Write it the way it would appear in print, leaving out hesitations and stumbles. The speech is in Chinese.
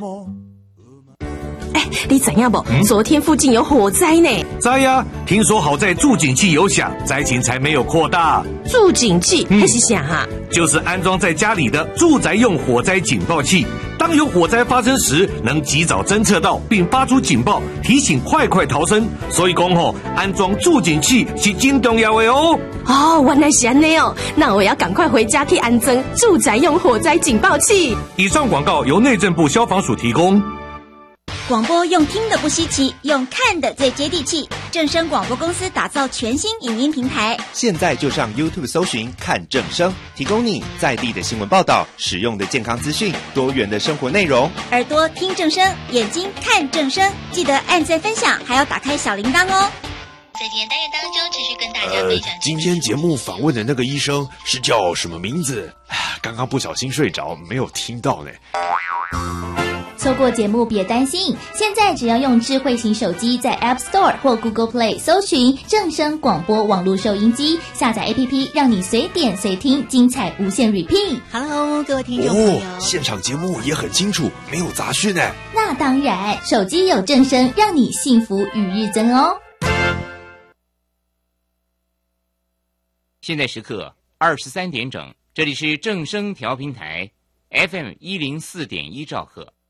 你知影不？昨天附近有火灾呢。 知呀，听说好在助警器有响，灾情才没有扩大。 助警器还是啥啊？ 就是安装在家里的住宅用火灾警报器。当有火灾发生时，能及早侦测到并发出警报，提醒快逃生。所以讲安装助警器是真重要的哦。 哦，原来是安内哦，那我要赶快回家去安装住宅用火灾警报器。 以上广告由内政部消防署提供。 广播用听的不稀奇，用看的最接地气。正声广播公司打造全新影音平台， 现在就上 YouTube 搜寻看正声，提供你在地的新闻报道、实用的健康资讯、多元的生活内容。 耳朵听正声，眼睛看正声，记得按赞分享，还要打开小铃铛哦。 在今天单元当中，继续跟大家分享。 今天节目访问的那个医生是叫什么名字？刚刚不小心睡着，没有听到呢。 错过节目别担心，现在只要用智慧型手机在 App Store 或 Google Play 搜寻正声广播网络收音机，下载 APP， 让你随点随听，精彩无限 repeat。Hello， 各位听众朋友， 现场节目也很清楚，没有杂讯呢。 那当然，手机有正声，让你幸福与日增哦。 现在时刻23点整，这里是正声调频台 FM104.1兆赫。